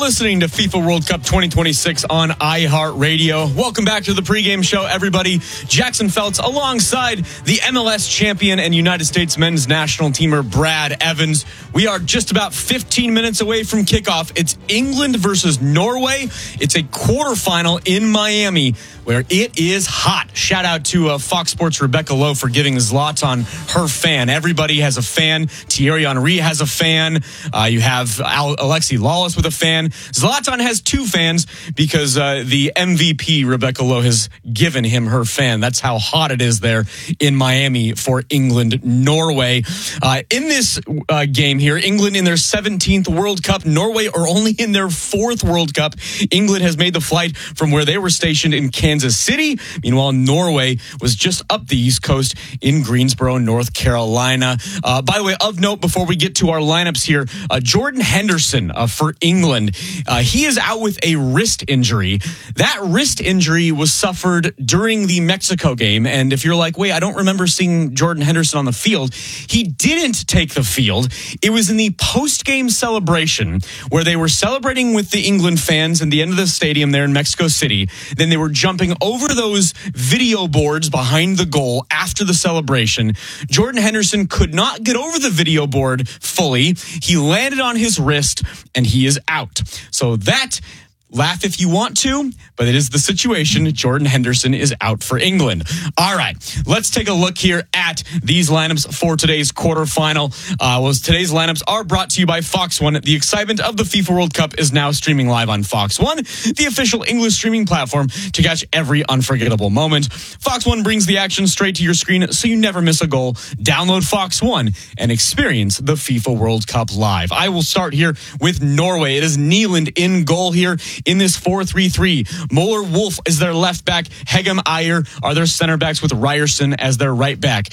listening to FIFA World Cup 2026 on iHeartRadio. Welcome back to the pregame show, everybody. Jackson Feltz alongside the MLS champion and United States men's national teamer Brad Evans. We are just about 15 minutes away from kickoff. It's England versus Norway. It's a quarterfinal in Miami where it is hot. Shout out to Fox Sports' Rebecca Lowe for giving Zlatan her fan. Everybody has a fan. Thierry Henry has a fan. You have Alexi Lawless with a fan. Zlatan has two fans because the MVP, Rebecca Lowe, has given him her fan. That's how hot it is there in Miami for England-Norway. In this game here, England in their 17th World Cup. Norway are only in their 4th World Cup. England has made the flight from where they were stationed in Kansas City. Meanwhile, Norway was just up the East Coast in Greensboro, North Carolina. By the way, of note, before we get to our lineups here, Jordan Henderson for England. He is out with a wrist injury. That wrist injury was suffered during the Mexico game. And if you're like, wait, I don't remember seeing Jordan Henderson on the field, he didn't take the field. It was in the post-game celebration where they were celebrating with the England fans in the end of the stadium there in Mexico City. Then they were jumping over those video boards behind the goal after the celebration. Jordan Henderson could not get over the video board fully. He landed on his wrist and he is out. So that, laugh if you want to, but it is the situation. Jordan Henderson is out for England. All right, let's take a look here at these lineups for today's quarterfinal. Today's lineups are brought to you by Fox One. The excitement of the FIFA World Cup is now streaming live on Fox One, the official English streaming platform to catch every unforgettable moment. Fox One brings the action straight to your screen so you never miss a goal. Download Fox One and experience the FIFA World Cup live. I will start here with Norway. It is Nyland in goal here in this 4-3-3. Muller Wolf is their left back. Hegem Ayer are their center backs with Ryerson as their right back.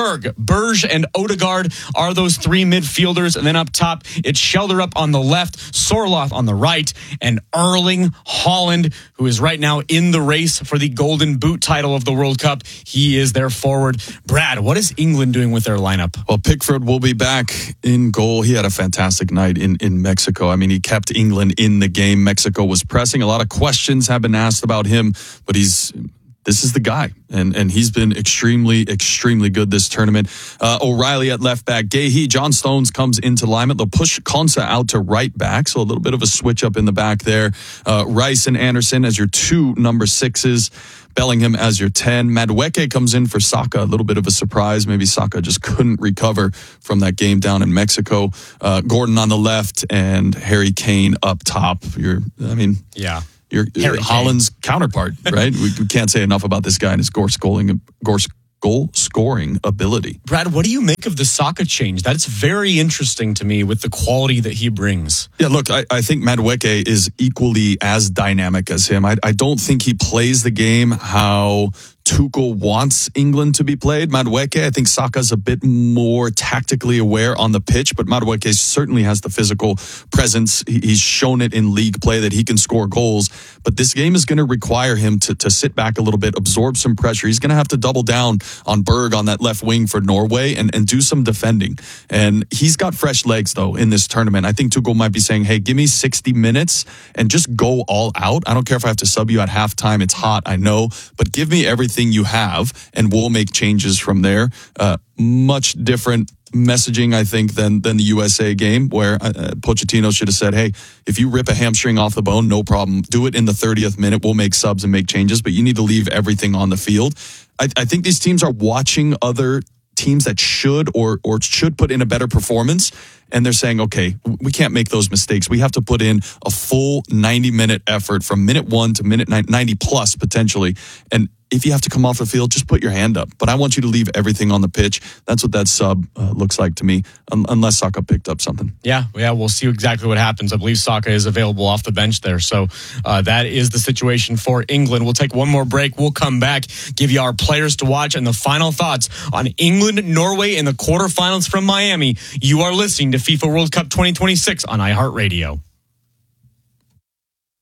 Berge, and Odegaard are those three midfielders. And then up top, it's Schelder up on the left, Sorloth on the right, and Erling Haaland, who is right now in the race for the Golden Boot title of the World Cup. He is their forward. Brad, what is England doing with their lineup? Well, Pickford will be back in goal. He had a fantastic night in Mexico. I mean, he kept England in the game. Mexico was pressing. A lot of questions have been asked about him, but this is the guy, and he's been extremely, extremely good this tournament. O'Reilly at left back, Gahey, John Stones comes into alignment. They'll push Konsa out to right back, so a little bit of a switch up in the back there. Rice and Anderson as your two number 6s. Bellingham as your 10. Madueke comes in for Saka. A little bit of a surprise. Maybe Saka just couldn't recover from that game down in Mexico. Gordon on the left and Harry Kane up top. You're Holland's counterpart, right? we can't say enough about this guy and his goal scoring ability. Brad, what do you make of the Saka change? That's very interesting to me with the quality that he brings. Yeah, look, I think Madueke is equally as dynamic as him. I don't think he plays the game how Tuchel wants England to be played. Madueke, I think Saka's a bit more tactically aware on the pitch, but Madueke certainly has the physical presence. He's shown it in league play that he can score goals, but this game is going to require him to sit back a little bit, absorb some pressure. He's going to have to double down on Berg on that left wing for Norway and do some defending. And he's got fresh legs, though, in this tournament. I think Tuchel might be saying, hey, give me 60 minutes and just go all out. I don't care if I have to sub you at halftime. It's hot, I know, but give me everything you have and we'll make changes from there. Much different messaging, I think, than the USA game where Pochettino should have said, hey, if you rip a hamstring off the bone, no problem. Do it in the 30th minute. We'll make subs and make changes, but you need to leave everything on the field. I think these teams are watching other teams that should or should put in a better performance, and they're saying, okay, we can't make those mistakes. We have to put in a full 90-minute effort from minute 1 to minute 90 plus potentially. And if you have to come off the field, just put your hand up. But I want you to leave everything on the pitch. That's what that sub looks like to me, unless Saka picked up something. Yeah, we'll see exactly what happens. I believe Saka is available off the bench there. So that is the situation for England. We'll take one more break. We'll come back, give you our players to watch and the final thoughts on England, Norway in the quarterfinals from Miami. You are listening to FIFA World Cup 2026 on iHeartRadio.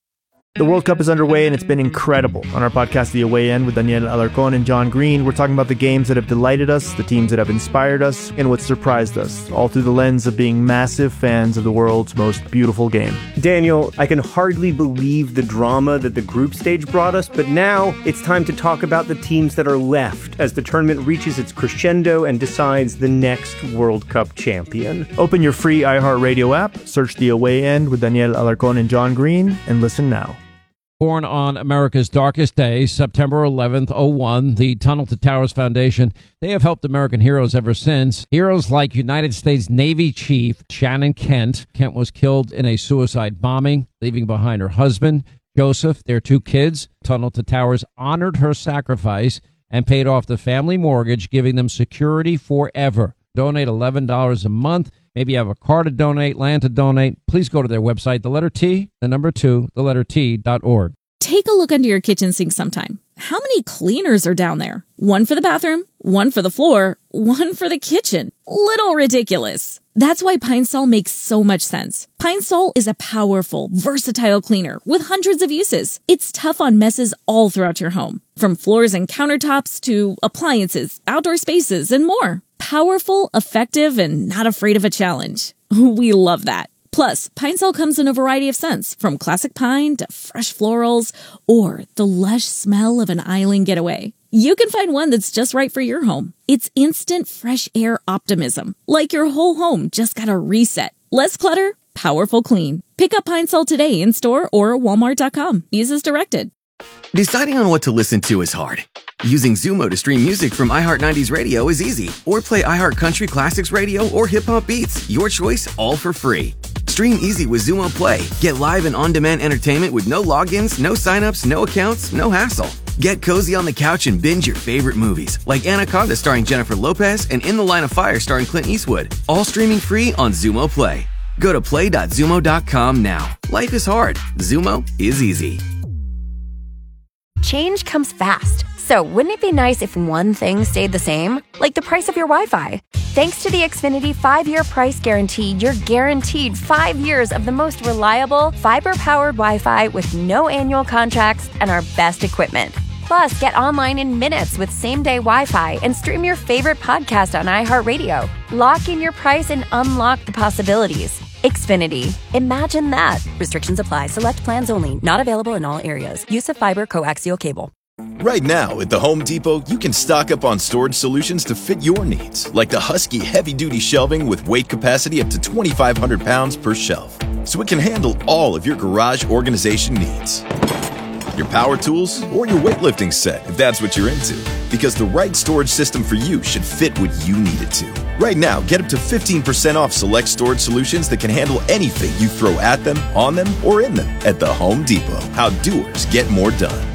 The World Cup is underway and it's been incredible. On our podcast, The Away End, with Daniel Alarcón and John Green, we're talking about the games that have delighted us, the teams that have inspired us, and what surprised us, all through the lens of being massive fans of the world's most beautiful game. Daniel, I can hardly believe the drama that the group stage brought us, but now it's time to talk about the teams that are left as the tournament reaches its crescendo and decides the next World Cup champion. Open your free iHeartRadio app, search The Away End with Daniel Alarcón and John Green, and listen now. Born on America's darkest day, September 11th, 01, the Tunnel to Towers Foundation, they have helped American heroes ever since. Heroes like United States Navy Chief Shannon Kent. Kent was killed in a suicide bombing, leaving behind her husband, Joseph, their 2 kids. Tunnel to Towers honored her sacrifice and paid off the family mortgage, giving them security forever. Donate $11 a month. Maybe you have a car to donate, land to donate. Please go to their website, the letter T, the number 2, the letter T.org. Take a look under your kitchen sink sometime. How many cleaners are down there? One for the bathroom, one for the floor, one for the kitchen. Little ridiculous. That's why Pine Sol makes so much sense. Pine Sol is a powerful, versatile cleaner with hundreds of uses. It's tough on messes all throughout your home, from floors and countertops to appliances, outdoor spaces, and more. Powerful, effective, and not afraid of a challenge. We love that. Plus, Pine Sol comes in a variety of scents, from classic pine to fresh florals or the lush smell of an island getaway. You can find one that's just right for your home. It's instant fresh air optimism, like your whole home just got a reset. Less clutter, powerful clean. Pick up Pine Sol today in store or Walmart.com. Use as directed. Deciding on what to listen to is hard. Using Zumo to stream music from iHeart 90s Radio is easy. Or play iHeart Country Classics Radio or Hip Hop Beats. Your choice, all for free. Stream easy with Zumo Play. Get live and on-demand entertainment with no logins, no signups, no accounts, no hassle. Get cozy on the couch and binge your favorite movies, like Anaconda starring Jennifer Lopez and In the Line of Fire starring Clint Eastwood. All streaming free on Zumo Play. Go to play.zumo.com now. Life is hard. Zumo is easy. Change comes fast. So wouldn't it be nice if one thing stayed the same? Like the price of your Wi-Fi. Thanks to the Xfinity 5-year price guarantee, you're guaranteed 5 years of the most reliable, fiber-powered Wi-Fi with no annual contracts and our best equipment. Plus, get online in minutes with same-day Wi-Fi and stream your favorite podcast on iHeartRadio. Lock in your price and unlock the possibilities. Xfinity. Imagine that. Restrictions apply. Select plans only. Not available in all areas. Use of fiber coaxial cable. Right now at the Home Depot, you can stock up on storage solutions to fit your needs, like the Husky heavy-duty shelving with weight capacity up to 2,500 pounds per shelf, so it can handle all of your garage organization needs. Your power tools, or your weightlifting set, if that's what you're into. Because the right storage system for you should fit what you need it to. Right now, get up to 15% off select storage solutions that can handle anything you throw at them, on them, or in them at the Home Depot. How doers get more done.